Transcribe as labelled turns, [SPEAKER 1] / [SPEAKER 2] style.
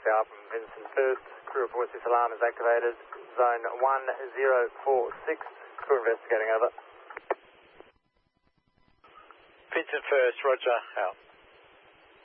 [SPEAKER 1] RCR from Vincent First. Crew reports this alarm is activated. Zone 1046. Crew investigating over.
[SPEAKER 2] Vincent First, roger, out.